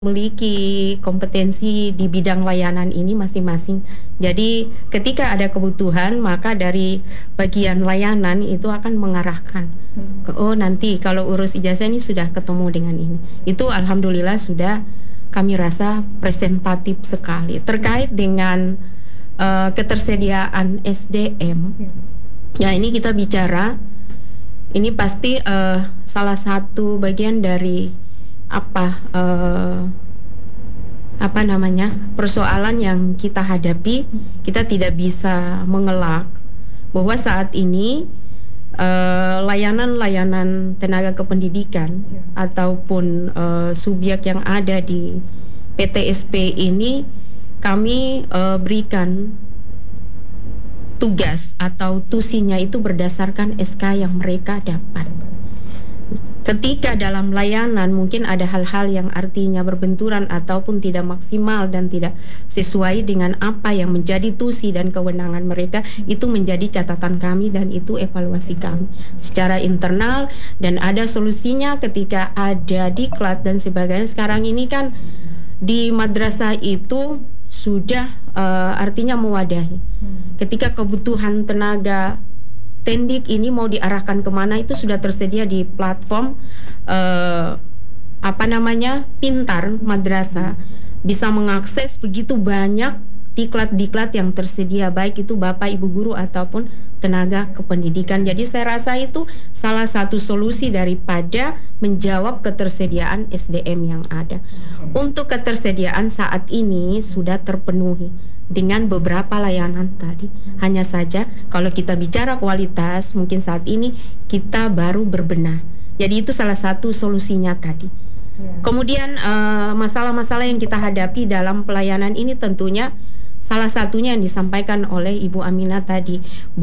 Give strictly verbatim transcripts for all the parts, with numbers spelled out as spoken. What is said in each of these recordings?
memiliki kompetensi di bidang layanan ini masing-masing. Jadi ketika ada kebutuhan, maka dari bagian layanan itu akan mengarahkan ke, oh nanti kalau urus ijazah ini sudah ketemu dengan ini. Itu alhamdulillah sudah kami rasa presentatif sekali. Terkait dengan uh, ketersediaan S D M, ya ini kita bicara, ini pasti uh, salah satu bagian dari apa uh, apa namanya persoalan yang kita hadapi. Kita tidak bisa mengelak bahwa saat ini uh, layanan-layanan tenaga kependidikan ya, ataupun uh, subjek yang ada di P T S P ini kami uh, berikan tugas atau tusinya itu berdasarkan S K yang mereka dapat. Ketika dalam layanan mungkin ada hal-hal yang artinya berbenturan ataupun tidak maksimal dan tidak sesuai dengan apa yang menjadi tusi dan kewenangan mereka, itu menjadi catatan kami dan itu evaluasi kami secara internal, dan ada solusinya ketika ada diklat dan sebagainya. Sekarang ini kan di madrasah itu sudah uh, artinya mewadahi. Ketika kebutuhan tenaga tendik ini mau diarahkan kemana, itu sudah tersedia di platform uh, apa namanya pintar madrasah, bisa mengakses begitu banyak diklat-diklat yang tersedia, baik itu bapak ibu guru ataupun tenaga kependidikan. Jadi saya rasa itu salah satu solusi daripada menjawab ketersediaan S D M yang ada. Untuk ketersediaan saat ini sudah terpenuhi dengan beberapa layanan tadi. Hanya saja kalau kita bicara kualitas, mungkin saat ini kita baru berbenah. Jadi itu salah satu solusinya tadi. Ya. Kemudian uh, masalah-masalah yang kita hadapi dalam pelayanan ini tentunya salah satunya yang disampaikan oleh Ibu Aminah tadi,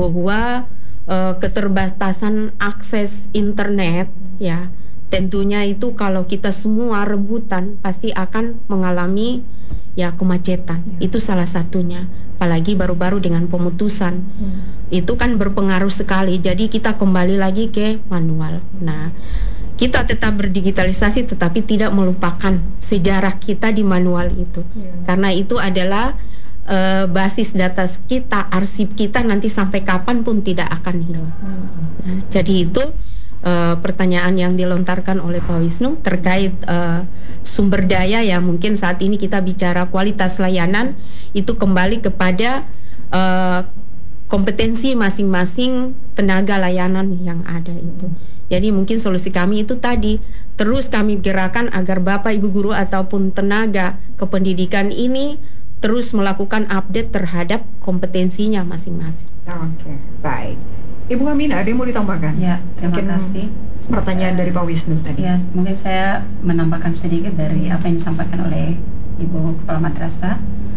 bahwa uh, keterbatasan akses internet, ya tentunya itu kalau kita semua rebutan pasti akan mengalami ya kemacetan. Ya. Itu salah satunya. Apalagi baru-baru dengan pemutusan. Hmm. Itu kan berpengaruh sekali. Jadi kita kembali lagi ke manual. Nah, kita tetap berdigitalisasi tetapi tidak melupakan sejarah kita di manual itu. Ya. Karena itu adalah uh, basis data kita, arsip kita nanti sampai kapanpun tidak akan hilang. Hmm. Nah, jadi itu Uh, pertanyaan yang dilontarkan oleh Pak Wisnu terkait uh, sumber daya, ya mungkin saat ini kita bicara kualitas layanan itu kembali kepada uh, kompetensi masing-masing tenaga layanan yang ada itu. Jadi mungkin solusi kami itu tadi, terus kami gerakan agar bapak ibu guru ataupun tenaga kependidikan ini terus melakukan update terhadap kompetensinya masing-masing. Oke, baik. Ibu Aminah, ada yang mau ditambahkan? Ya, terima mungkin kasih. Pertanyaan uh, dari Pak Wisnu tadi. Ya, mungkin saya menambahkan sedikit dari apa yang disampaikan oleh Ibu Kepala Madrasah,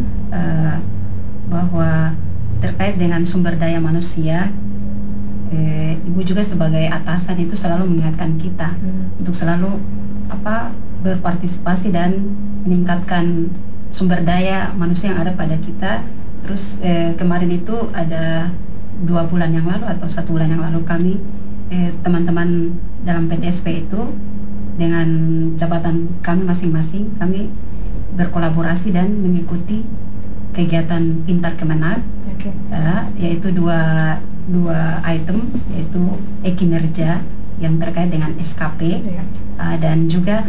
uh, bahwa terkait dengan sumber daya manusia, eh, Ibu juga sebagai atasan itu selalu mengingatkan kita hmm. untuk selalu apa berpartisipasi dan meningkatkan sumber daya manusia yang ada pada kita. Terus eh, kemarin itu ada dua bulan yang lalu atau satu bulan yang lalu kami eh, teman-teman dalam P T S P itu dengan jabatan kami masing-masing, kami berkolaborasi dan mengikuti kegiatan Pintar Kemenag, okay. uh, yaitu dua dua item, yaitu e-kinerja yang terkait dengan S K P, yeah. uh, dan juga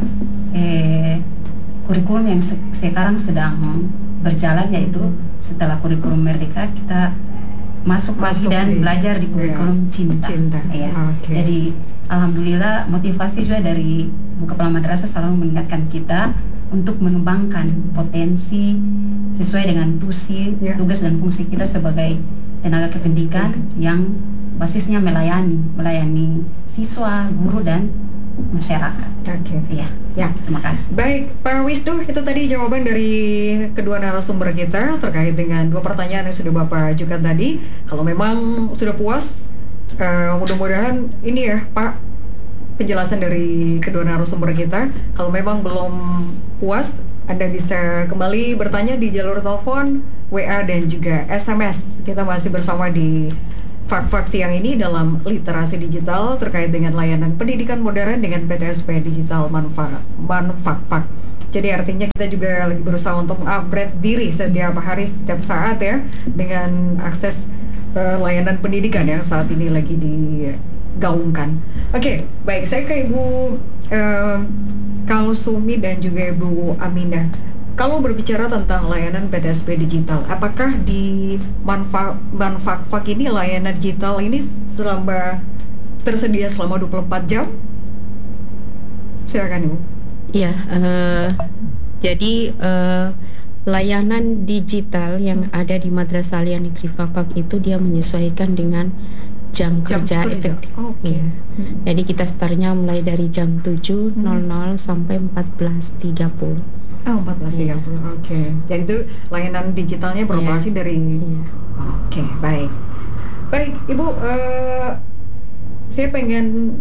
eh, kurikulum yang se- sekarang sedang berjalan, yaitu setelah kurikulum Merdeka kita masuk, masuk lagi dan di, belajar di kurikulum ya, cinta, cinta. Ya. Okay. Jadi alhamdulillah motivasi juga dari Bu Kepala Madrasah selalu mengingatkan kita untuk mengembangkan potensi sesuai dengan tusi, ya. tugas dan fungsi kita sebagai tenaga kependidikan ya. yang basisnya melayani, melayani siswa, guru dan masyarakat. Oke. Okay. Ya. Ya, terima kasih. Baik, Pak Wisnu, itu tadi jawaban dari kedua narasumber kita terkait dengan dua pertanyaan yang sudah Bapak ajukan tadi. Kalau memang sudah puas, uh, mudah-mudahan ini ya, Pak, penjelasan dari kedua narasumber kita. Kalau memang belum puas, Anda bisa kembali bertanya di jalur telepon, W A dan juga S M S. Kita masih bersama di Fak-Fak siang ini dalam literasi digital terkait dengan layanan pendidikan modern dengan P T S P Digital Manfaat Manfaat. Jadi artinya kita juga lagi berusaha untuk mengupgrade diri setiap hari, setiap saat ya, dengan akses uh, layanan pendidikan yang saat ini lagi digaungkan. Oke, okay, baik, saya ke Ibu uh, Kalsumi dan juga Ibu Aminah. Kalau berbicara tentang layanan P T S P digital, apakah di manfa manfaat ini layanan digital ini selama tersedia selama dua puluh empat jam? Silakan Ibu. Iya, uh, jadi uh, layanan digital yang ada di Madrasah Alia Negeri Fakfak itu dia menyesuaikan dengan jam, jam kerja, kerja efektif. Oh, okay. Ya. Hmm. Jadi kita startnya mulai dari jam tujuh nol nol hmm. sampai empat belas tiga puluh. Oh, empat belas tiga puluh. Ya. Oke. Okay. Jadi itu layanan digitalnya beroperasi ya. dari ya. Oke, okay, baik. Baik, Ibu, uh, saya pengen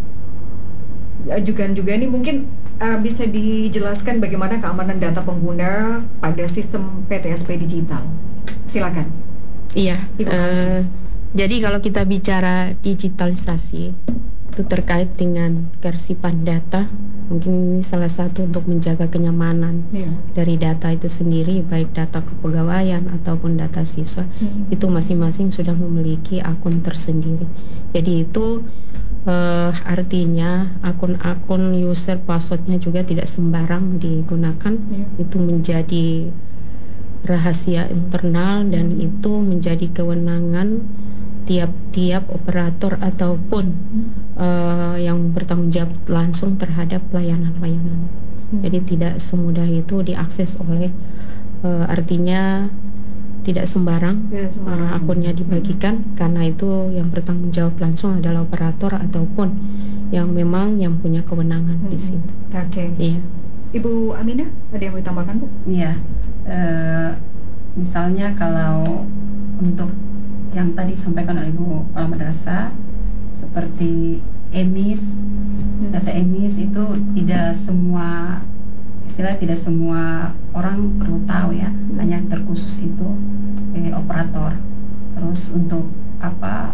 ajukan juga nih, mungkin uh, bisa dijelaskan bagaimana keamanan data pengguna pada sistem P T S P digital. Silakan. Iya. Uh, jadi kalau kita bicara digitalisasi itu terkait dengan kearsipan data, mungkin ini salah satu untuk menjaga kenyamanan yeah. dari data itu sendiri, baik data kepegawaian ataupun data siswa, hmm. itu masing-masing sudah memiliki akun tersendiri. Jadi itu Uh, artinya akun-akun user passwordnya juga tidak sembarang digunakan, yeah. itu menjadi rahasia internal dan itu menjadi kewenangan tiap-tiap operator ataupun mm. uh, yang bertanggung jawab langsung terhadap layanan-layanan. Mm. Jadi tidak semudah itu diakses oleh uh, artinya tidak sembarang, tidak sembarang. Uh, akunnya dibagikan, hmm. karena itu yang bertanggung jawab langsung adalah operator ataupun yang memang yang punya kewenangan hmm. di situ. Oke. Okay. Iya. Ibu Aminah, ada yang mau ditambahkan, Bu? Iya. Uh, misalnya kalau untuk yang tadi disampaikan oleh Ibu Kepala Madrasah seperti E M I S, hmm. data E M I S itu tidak semua istilah tidak semua orang perlu tahu ya, hanya terkhusus itu eh, operator. Terus untuk apa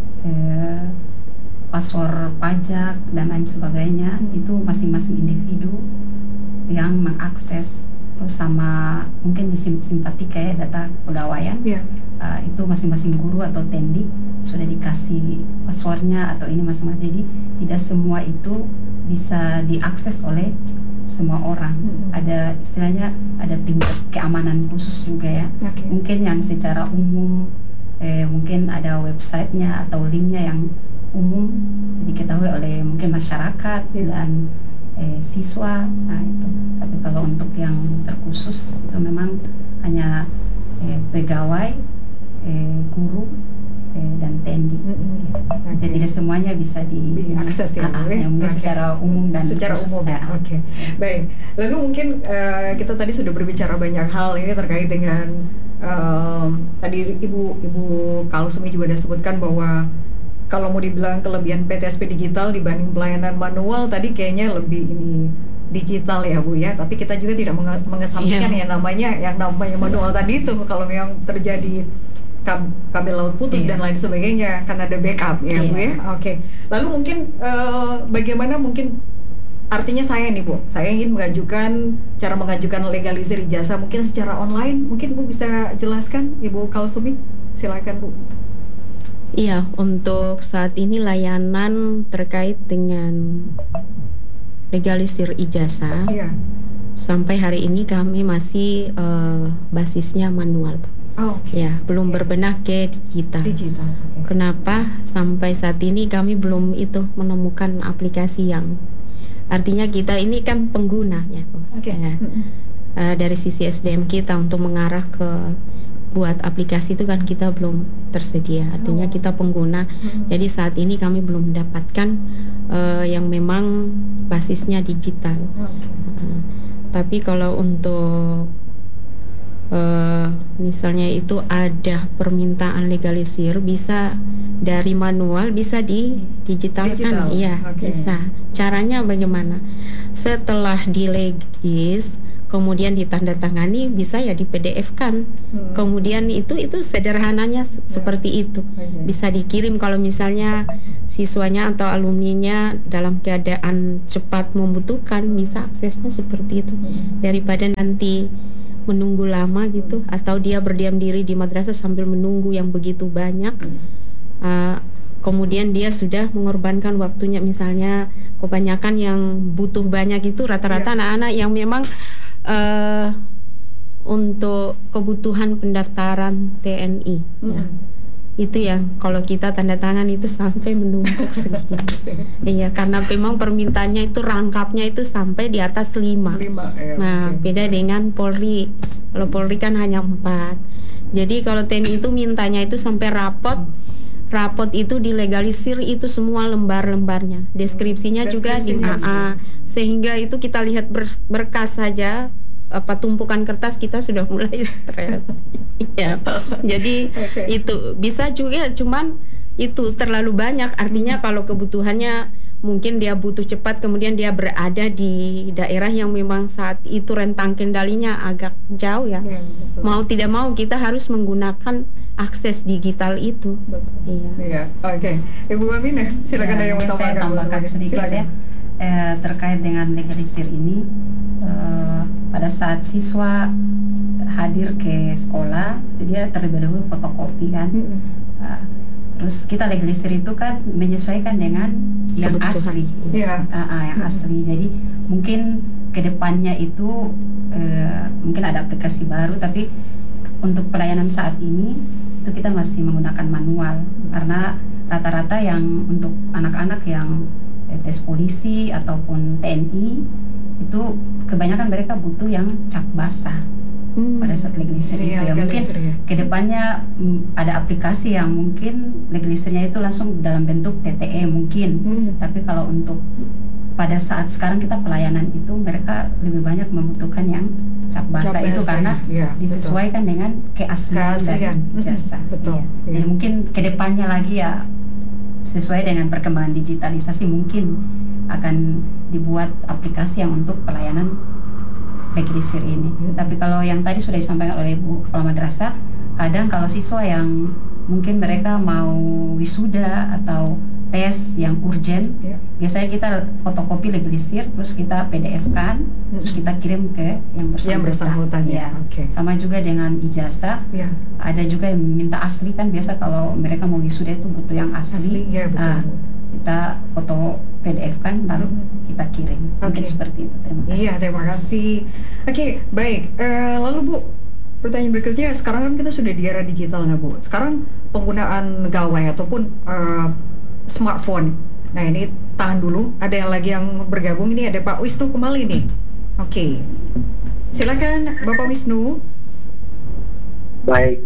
eh, password pajak dan lain sebagainya hmm. itu masing-masing individu yang mengakses. Terus sama mungkin di simpatika ya, data pegawaian yeah. uh, itu masing-masing guru atau tendik sudah dikasih passwordnya atau ini masing-masing. Jadi tidak semua itu bisa diakses oleh semua orang. Hmm. Ada istilahnya ada tingkat keamanan khusus juga ya. Okay. Mungkin yang secara umum eh, mungkin ada websitenya atau linknya yang umum diketahui oleh mungkin masyarakat yeah. dan eh, siswa. Nah itu. Tapi kalau untuk yang terkhusus itu memang hanya eh, pegawai, eh, guru eh, dan tendi. Mm-hmm. Okay. Jadi tidak semuanya bisa diakses ya, uh, ya mungkin okay. secara umum dan secara khusus, umum. Ya. Oke, okay. Baik. Lalu mungkin uh, kita tadi sudah berbicara banyak hal ini terkait dengan uh, tadi Ibu Ibu Kalsumi juga sudah sebutkan bahwa kalau mau dibilang kelebihan P T S P digital dibanding pelayanan manual tadi kayaknya lebih ini digital ya Bu ya. Tapi kita juga tidak mengesampingkan yeah. yang namanya yang namanya manual tadi itu kalau memang terjadi kabel laut putus yeah. dan lain sebagainya kan ada backup ya yeah. Bu ya. Oke. Okay. Lalu mungkin uh, bagaimana mungkin artinya saya nih Bu, saya ingin mengajukan cara mengajukan legalisir ijazah mungkin secara online, mungkin Bu bisa jelaskan Ibu Kalsumi, silakan Bu. Iya, untuk saat ini layanan terkait dengan legalisir ijazah yeah. sampai hari ini kami masih uh, basisnya manual. Oh, okay. Ya, belum yeah. berbenah ke digital. Digital. Okay. Kenapa sampai saat ini kami belum itu menemukan aplikasi yang artinya kita ini kan pengguna ya, okay. ya. Mm-hmm. Uh, dari sisi S D M kita untuk mengarah ke buat aplikasi itu kan kita belum tersedia. Artinya oh. kita pengguna. Mm-hmm. Jadi saat ini kami belum mendapatkan uh, yang memang basisnya digital. Okay. Uh, tapi kalau untuk Uh, misalnya itu ada permintaan legalisir bisa dari manual bisa di digitalkan, iya okay. bisa. Caranya bagaimana? Setelah dilegis kemudian ditandatangani, bisa ya di P D F-kan. Hmm. Kemudian itu itu sederhananya ya. Seperti itu. Okay. Bisa dikirim kalau misalnya siswanya atau alumninya dalam keadaan cepat membutuhkan, bisa aksesnya seperti itu. Hmm. Daripada nanti menunggu lama gitu, atau dia berdiam diri di madrasah sambil menunggu yang begitu banyak. Hmm. Uh, kemudian dia sudah mengorbankan waktunya, misalnya kebanyakan yang butuh banyak itu rata-rata ya. Anak-anak yang memang uh, untuk kebutuhan pendaftaran T N I. Hmm. Ya. Itu yang kalau kita tanda tangan itu sampai menumpuk segitu. Iya, karena memang permintaannya itu rangkapnya itu sampai di atas lima. lima ya, nah, okay. Beda dengan Polri. Kalau Polri kan hanya empat. Jadi kalau T N I itu mintanya itu sampai rapot. Rapot itu dilegalisir itu semua lembar-lembarnya. Deskripsinya, hmm. juga di A A. Sehingga itu kita lihat ber, berkas saja, apa tumpukan kertas kita sudah mulai stres. Ya. Jadi okay. Itu bisa juga, cuman itu terlalu banyak. Artinya kalau kebutuhannya mungkin dia butuh cepat, kemudian dia berada di daerah yang memang saat itu rentang kendalinya agak jauh ya. Ya, mau tidak mau kita harus menggunakan akses digital itu. Betul. Iya. Iya. Oke. Okay. Ibu Aminah, silakan ya, yang mau saya tambahkan sedikit silakan. ya eh, terkait dengan legalisir ini. Eh, pada saat siswa hadir ke sekolah, dia terlebih dahulu fotokopi kan. Mm-hmm. Uh, terus kita legalisir itu kan menyesuaikan dengan yang kebutuhan. Asli, yeah. uh, uh, yang mm-hmm. asli. Jadi mungkin kedepannya itu uh, mungkin ada aplikasi baru, tapi untuk pelayanan saat ini itu kita masih menggunakan manual, karena rata-rata yang untuk anak-anak yang eh, tes polisi ataupun T N I itu kebanyakan mereka butuh yang cap basah hmm. pada saat legalisir itu ya. Mungkin ya. Kedepannya m, ada aplikasi yang mungkin legalisirnya itu langsung dalam bentuk T T E mungkin. Hmm. Tapi kalau untuk pada saat sekarang kita pelayanan itu mereka lebih banyak membutuhkan yang cap basah cap itu basah, karena ya, disesuaikan betul. Dengan keaslian, keaslian. Dari jasa. Betul. Ya. Ya. Jadi mungkin kedepannya lagi ya sesuai dengan perkembangan digitalisasi mungkin akan dibuat aplikasi yang untuk pelayanan legalisir ini. Hmm. Tapi kalau yang tadi sudah disampaikan oleh Ibu Kepala Madrasah, kadang kalau siswa yang mungkin mereka mau wisuda atau tes yang urgent, yeah. biasanya kita fotokopi legalisir, terus kita P D F-kan, hmm. terus kita kirim ke yang bersangkutan. Yang bersangkutan ya. Okay. Sama juga dengan ijazah, yeah. ada juga yang minta asli kan, biasa kalau mereka mau wisuda itu butuh yang asli. asli ya, betul. Ah, kita foto P D F kan lalu hmm. kita kirim. Mungkin okay. seperti itu. Terima kasih. Iya, terima kasih. Oke, okay, baik. Uh, lalu Bu, pertanyaan berikutnya, sekarang kan kita sudah di era digital nah Bu. Sekarang penggunaan gawai ataupun uh, smartphone. Nah, ini tahan dulu. Ada yang lagi yang bergabung ini, ada Pak Wisnu kembali nih. Oke. Okay. Silakan Bapak Wisnu. Baik.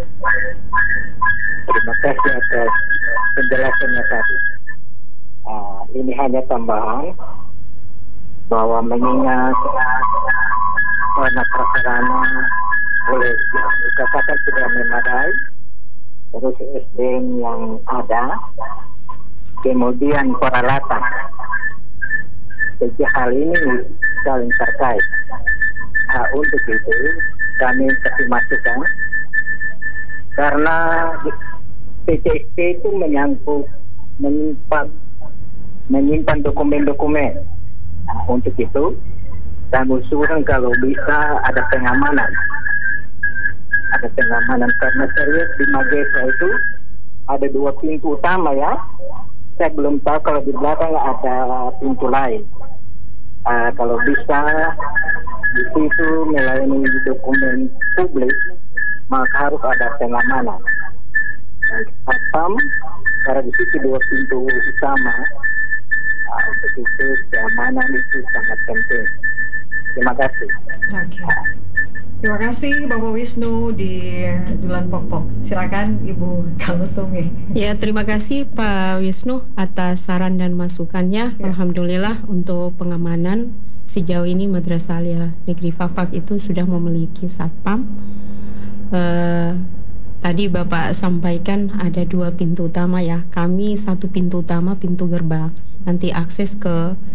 Terima kasih atas penjelasannya tadi. Uh, ini hanya tambahan bahwa mengingat anak prasarana oleh ya, dikatakan sudah memadai, terus S D M yang ada, kemudian peralatan, jadi hal ini saling terkait. Nah, untuk itu kami kasih masukan karena P C S P itu menyangkut menyimpan menyimpan dokumen-dokumen. Nah, untuk itu kami usulkan kalau bisa ada pengamanan, ada pengamanan karena serius di Magesa itu ada dua pintu utama ya. Saya belum tahu kalau di belakang ada pintu lain. Uh, kalau bisa di situ melayani dokumen publik, maka harus ada pengamanan. Dan satpam karena di situ dua pintu utama. Uh, untuk itu keamanan itu sangat penting. Terima kasih. Oke. Okay. Terima kasih Bapak Wisnu di Dulan Pokpok. Silakan Ibu Kalsumi. Ya, terima kasih Pak Wisnu atas saran dan masukannya. Ya. Alhamdulillah untuk pengamanan sejauh ini Madrasah Aliyah Negeri Fakfak itu sudah memiliki satpam. Uh, tadi Bapak sampaikan ada dua pintu utama ya. Kami satu pintu utama, pintu gerbang. Nanti akses ke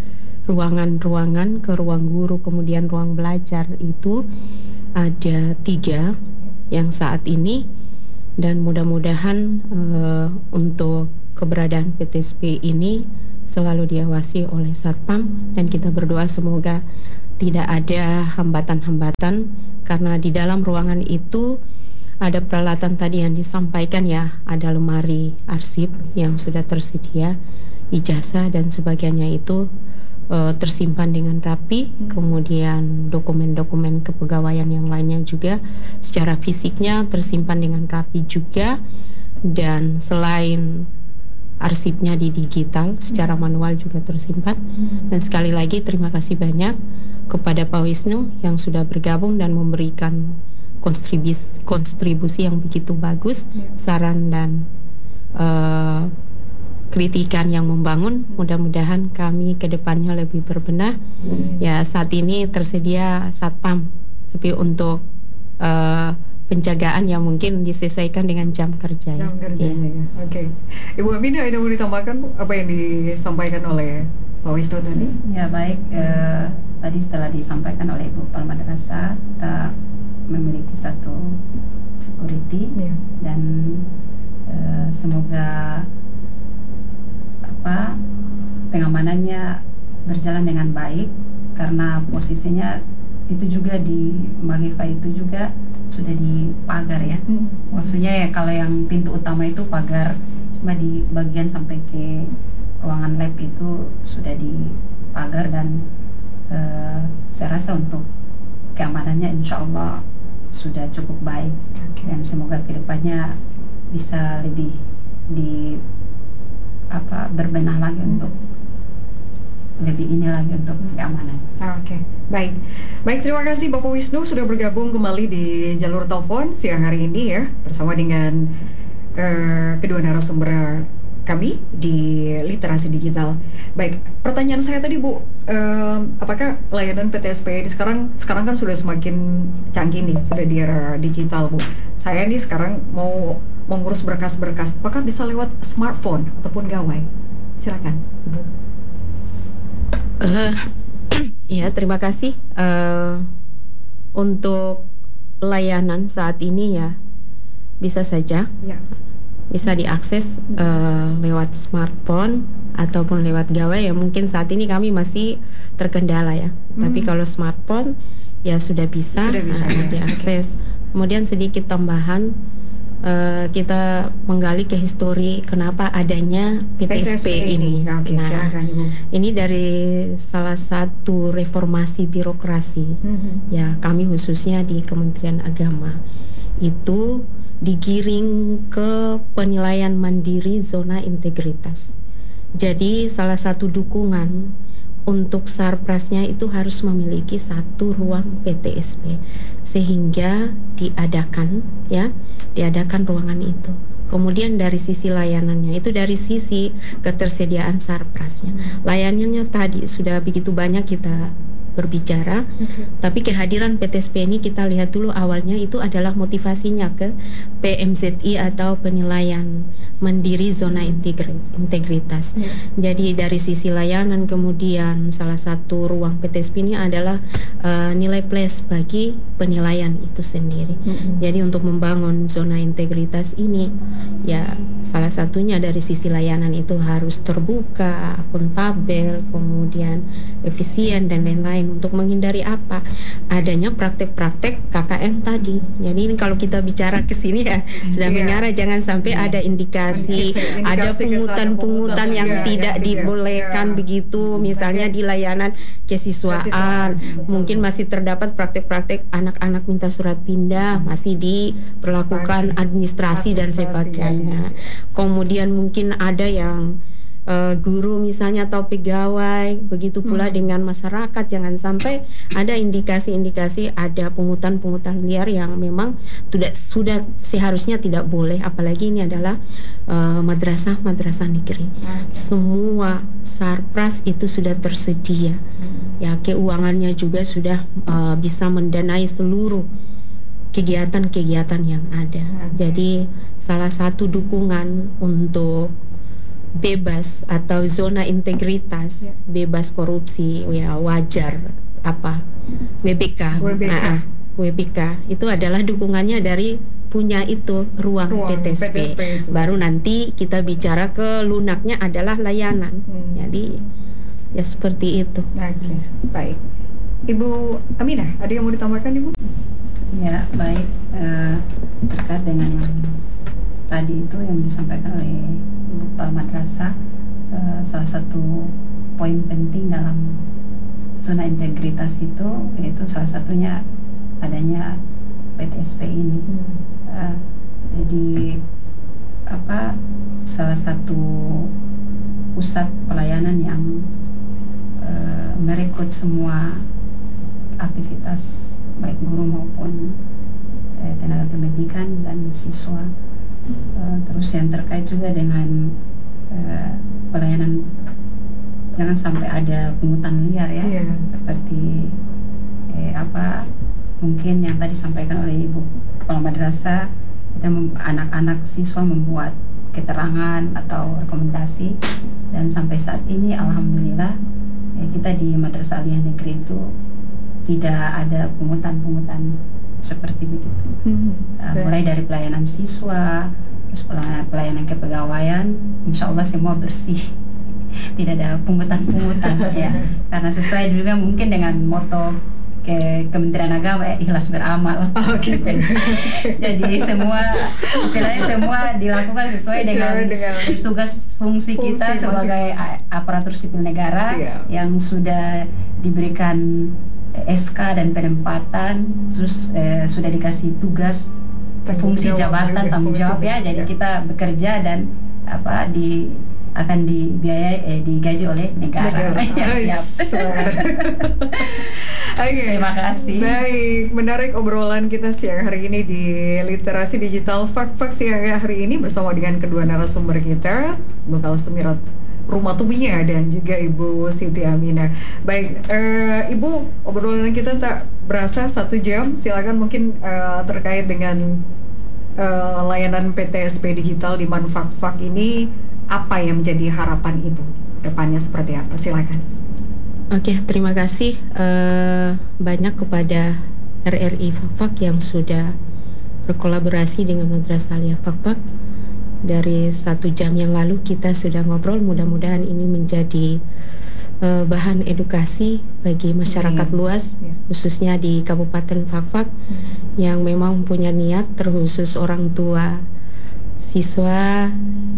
ruangan-ruangan ke ruang guru kemudian ruang belajar itu ada tiga yang saat ini, dan mudah-mudahan uh, untuk keberadaan P T S P ini selalu diawasi oleh Satpam, dan kita berdoa semoga tidak ada hambatan-hambatan, karena di dalam ruangan itu ada peralatan tadi yang disampaikan ya, ada lemari arsip yang sudah tersedia, ijazah dan sebagainya itu Uh, tersimpan dengan rapi, hmm. kemudian dokumen-dokumen kepegawaian yang lainnya juga secara fisiknya tersimpan dengan rapi juga, dan selain arsipnya di digital secara manual juga tersimpan. hmm. Dan sekali lagi terima kasih banyak kepada Pak Wisnu yang sudah bergabung dan memberikan kontribusi, kontribusi yang begitu bagus, yeah. saran dan uh, kritikan yang membangun. Mudah-mudahan kami ke depannya lebih berbenah. hmm. Ya, saat ini tersedia Satpam, tapi untuk uh, penjagaan yang mungkin disesuaikan dengan jam kerja. Jam kerjanya ya. ya. Oke. Okay. Ibu Aminah, ada mau ditambahkan Bu, apa yang disampaikan oleh Pak Wisnu tadi? Ya baik, eh, tadi setelah disampaikan oleh Ibu Kepala Madrasah, kita memiliki satu security, ya. dan eh, semoga apa pengamanannya berjalan dengan baik, karena posisinya itu juga di Magifa itu juga sudah dipagar ya. hmm. Maksudnya ya kalau yang pintu utama itu pagar, cuma di bagian sampai ke ruangan lab itu sudah dipagar, dan uh, saya rasa untuk keamanannya insya Allah sudah cukup baik. okay. Dan semoga kedepannya bisa lebih di apa berbenah lagi hmm. untuk lebih ini lagi untuk keamanan. Oke, okay. baik, baik terima kasih Bapak Wisnu sudah bergabung kembali di jalur telepon siang hari ini ya, bersama dengan uh, kedua narasumber kami di literasi digital. Baik, pertanyaan saya tadi Bu, uh, apakah layanan P T S P ini sekarang sekarang kan sudah semakin canggih nih, sudah di era digital Bu. Saya nih sekarang mau mengurus berkas-berkas, apakah bisa lewat smartphone ataupun gawai? Silakan, Ibu. Uh, ya, terima kasih. Uh, untuk layanan saat ini ya bisa saja, ya. bisa diakses uh, lewat smartphone ataupun lewat gawai. Ya mungkin saat ini kami masih terkendala ya. Hmm. Tapi kalau smartphone ya sudah bisa, sudah bisa uh, ya. diakses. Kemudian sedikit tambahan. Uh, kita menggali ke histori kenapa adanya P T S P ini. Okay, nah, silakan, Ibu. Ini dari salah satu reformasi birokrasi. Mm-hmm. Ya, kami khususnya di Kementerian Agama itu digiring ke penilaian mandiri zona integritas. Jadi salah satu dukungan untuk sarprasnya itu harus memiliki satu ruang P T S P, sehingga diadakan ya diadakan ruangan itu. Kemudian dari sisi layanannya itu dari sisi ketersediaan sarprasnya, layanannya tadi sudah begitu banyak kita berbicara, okay. tapi kehadiran P T S P ini kita lihat dulu awalnya itu adalah motivasinya ke P M Z I atau penilaian mandiri zona integri- integritas. Yeah. Jadi dari sisi layanan, kemudian salah satu ruang P T S P ini adalah uh, nilai plus bagi penilaian itu sendiri. Mm-hmm. Jadi untuk membangun zona integritas ini, ya salah satunya dari sisi layanan itu harus terbuka, akuntabel, kemudian efisien dan lain-lain. Untuk menghindari apa? Adanya praktek-praktek K K N tadi. Jadi ini kalau kita bicara ke sini ya sudah yeah. mengarah jangan sampai yeah. ada indikasi, indikasi ada pungutan-pungutan yang yeah, tidak yeah, dibolehkan yeah. begitu. Misalnya yeah. di layanan kesiswaan, kesiswaan mungkin masih terdapat praktek-praktek anak-anak minta surat pindah, masih diperlakukan administrasi, administrasi dan sebagainya. Yeah. Kemudian mungkin ada yang Uh, guru misalnya atau pegawai, begitu pula hmm. dengan masyarakat. Jangan sampai ada indikasi-indikasi ada pungutan-pungutan liar yang memang tidak sudah seharusnya tidak boleh, apalagi ini adalah uh, madrasah-madrasah negeri. Hmm. Semua sarpras itu sudah tersedia, hmm. ya keuangannya juga sudah uh, bisa mendanai seluruh kegiatan-kegiatan yang ada. Hmm. Jadi salah satu dukungan untuk bebas atau zona integritas, Ya. bebas korupsi, ya wajar apa W B K, W B K. Nah, W B K itu adalah dukungannya dari punya itu ruang, Ruang P T S P. P T S P itu. Baru nanti kita bicara ke lunaknya adalah layanan. Hmm. Jadi ya seperti itu. Oke, baik. Ibu Aminah, ada yang mau ditambahkan Ibu? Ya, baik. Eh, terkait dengan yang tadi itu yang disampaikan oleh Ibu Kepala Madrasah, eh, salah satu poin penting dalam zona integritas itu yaitu salah satunya adanya P T S P ini. Eh, jadi apa salah satu pusat pelayanan yang eh, merekrut semua aktivitas baik guru maupun eh, tenaga pendidikan dan siswa. Eh, terus yang terkait juga dengan eh, pelayanan, jangan sampai ada pungutan liar ya, Iya. seperti eh, apa mungkin yang tadi disampaikan oleh Ibu Kepala Madrasah, kita mem- anak-anak siswa membuat keterangan atau rekomendasi, dan sampai saat ini alhamdulillah eh, kita di Madrasah Aliyah Negeri itu tidak ada pungutan-pungutan seperti begitu. Hmm. Uh, mulai dari pelayanan siswa, terus pelayanan, pelayanan kepegawaian, insya Allah semua bersih, tidak ada pungutan-pungutan ya, karena sesuai juga mungkin dengan moto ke Kementerian Agama ya, ikhlas beramal. Oh, gitu. Jadi semua istilahnya semua dilakukan sesuai dengan, Sesuai dengan tugas fungsi kita fungsi sebagai a- aparatur sipil negara. Siap. Yang sudah diberikan S K dan penempatan, terus eh, sudah dikasih tugas Tanggung fungsi jawab jabatan juga, tanggung fungsi jawab ya. Jadi ya. kita bekerja dan apa di akan dibiayai eh, digaji oleh negara. Ya, siap. Oke. Terima kasih. Baik, menarik obrolan kita siang hari ini di Literasi Digital Fak-Fak siang hari ini bersama dengan kedua narasumber kita, Ibu Kalsumirat Rumah Tubinya dan juga Ibu Siti Aminah. Baik, eh, Ibu, obrolan kita tak berasa satu jam. Silakan mungkin eh, terkait dengan eh, layanan P T S P digital di Manfak-Fak ini, apa yang menjadi harapan Ibu? Depannya seperti apa? Silakan. Oke, terima kasih eh, banyak kepada R R I Fak-Fak yang sudah berkolaborasi dengan Madrasah Aliyah Fak-Fak. Dari satu jam yang lalu kita sudah ngobrol, mudah-mudahan ini menjadi uh, bahan edukasi bagi masyarakat Amin. luas, Ya. khususnya di Kabupaten Fak-Fak yang memang punya niat, terkhusus orang tua siswa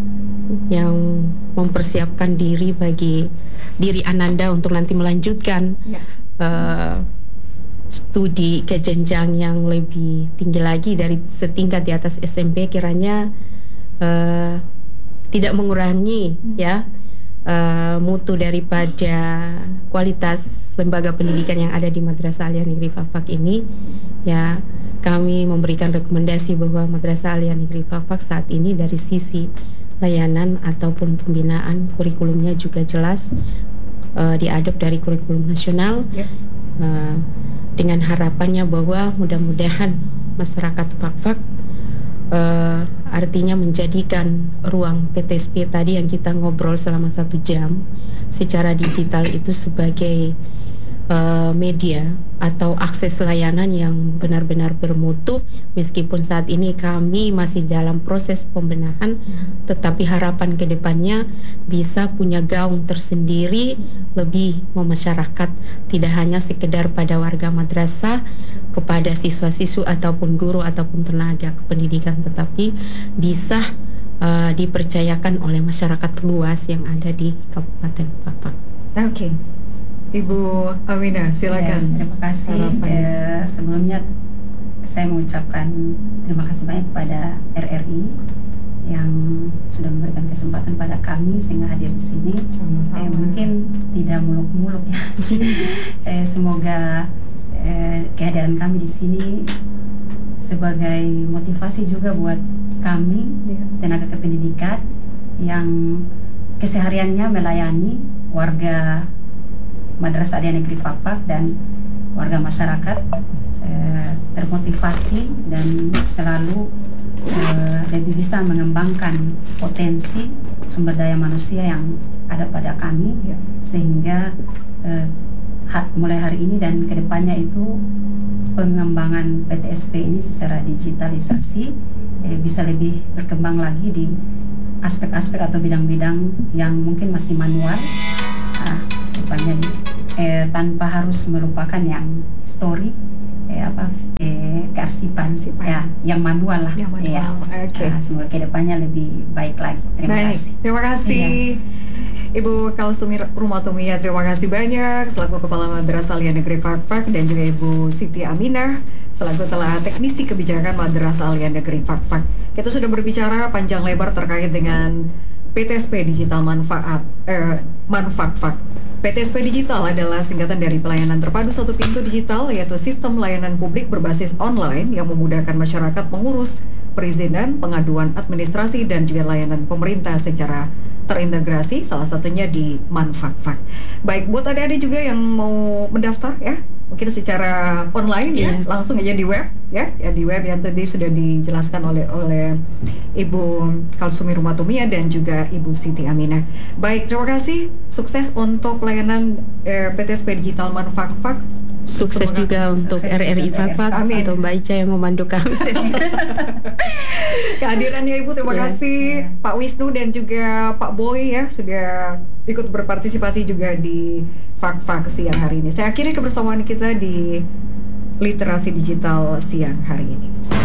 yang mempersiapkan diri bagi diri Ananda untuk nanti melanjutkan Ya. uh, studi ke jenjang yang lebih tinggi lagi dari setingkat di atas S M P, kiranya Uh, tidak mengurangi Hmm. ya uh, mutu daripada kualitas lembaga pendidikan yang ada di Madrasah Aliyah Negeri Fak-Fak ini. Ya, kami memberikan rekomendasi bahwa Madrasah Aliyah Negeri Fak-Fak saat ini dari sisi layanan ataupun pembinaan kurikulumnya juga jelas uh, diadop dari kurikulum nasional. Ya. Uh, dengan harapannya bahwa mudah-mudahan masyarakat Fak-Fak Uh, artinya menjadikan ruang P T S P tadi yang kita ngobrol selama satu jam secara digital itu sebagai uh, media atau akses layanan yang benar-benar bermutu, meskipun saat ini kami masih dalam proses pembenahan, tetapi harapan kedepannya bisa punya gaung tersendiri, lebih memasyarakat, tidak hanya sekedar pada warga madrasah, kepada siswa-siswa ataupun guru ataupun tenaga kependidikan, tetapi bisa uh, dipercayakan oleh masyarakat luas yang ada di Kabupaten Fak-Fak. Oke, Ibu Aminah, silakan. Ya, terima kasih. Harapan. Eh, sebelumnya saya mengucapkan terima kasih banyak kepada R R I yang sudah memberikan kesempatan pada kami sehingga hadir di sini. Sama-sama. Eh, mungkin tidak muluk-muluk ya. eh, semoga eh, kehadiran kami di sini sebagai motivasi juga buat kami Ya. tenaga kependidikan yang kesehariannya melayani warga Madrasah Aliyah Negeri Fak-Fak dan warga masyarakat, eh, termotivasi dan selalu eh, lebih bisa mengembangkan potensi sumber daya manusia yang ada pada kami, Ya. sehingga eh, ha- mulai hari ini dan kedepannya itu pengembangan P T S P ini secara digitalisasi eh, bisa lebih berkembang lagi di aspek-aspek atau bidang-bidang yang mungkin masih manual, nah, kedepannya eh, tanpa harus melupakan yang histori, eh, apa eh, kearsipan, Kearsipan. ya, yang manual lah. Yang manual, Ya. oke. Nah, semoga kedepannya lebih baik lagi. Terima Baik, kasih. terima kasih. Ibu Kalsumi Rumatumia, terima kasih banyak selaku Kepala Madrasah Alia Negeri Fakfak, dan juga Ibu Siti Aminah selaku telah teknisi kebijakan Madrasah Alia Negeri Fakfak. Kita sudah berbicara panjang lebar terkait dengan P T S P Digital Manfaat eh, Manfakfak. P T S P Digital adalah singkatan dari Pelayanan Terpadu Satu Pintu Digital, yaitu sistem layanan publik berbasis online yang memudahkan masyarakat mengurus perizinan, pengaduan administrasi, dan juga layanan pemerintah secara terintegrasi, salah satunya di Manfakfak. Baik, buat adik-adik juga yang mau mendaftar ya, mungkin secara online ya, Iya. langsung aja di web ya, ya di web yang tadi sudah dijelaskan oleh oleh Ibu Kalsumi Rumatumia dan juga Ibu Siti Aminah. Baik, terima kasih, sukses untuk pelayanan eh, P T S P Digital Manfakfak. Sukses Semoga- juga untuk sukses R R I juga untuk Fakfak, Amin. atau Mbak Ica yang memandu kami. Kehadirannya Ibu, terima Ya. kasih Pak Wisnu dan juga Pak Boy ya sudah ikut berpartisipasi juga di Fakfak siang hari ini. Saya akhiri kebersamaan kita di Literasi Digital siang hari ini.